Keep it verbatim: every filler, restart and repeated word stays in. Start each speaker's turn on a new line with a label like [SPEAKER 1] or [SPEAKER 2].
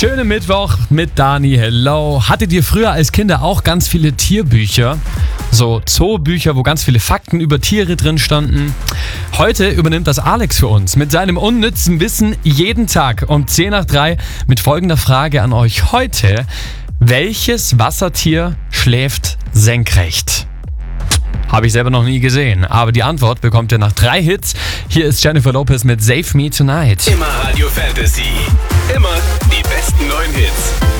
[SPEAKER 1] schönen Mittwoch mit Dani. Hello. Hattet ihr früher als Kinder auch ganz viele Tierbücher? So Zoobücher, wo ganz viele Fakten über Tiere drin standen. Heute übernimmt das Alex für uns mit seinem unnützen Wissen jeden Tag um zehn nach drei mit folgender Frage an euch heute. Welches Wassertier schläft senkrecht? Habe ich selber noch nie gesehen, aber die Antwort bekommt ihr nach drei Hits. Hier ist Jennifer Lopez mit Save Me Tonight.
[SPEAKER 2] Immer Radio Fantasy. Immer die besten neuen Hits.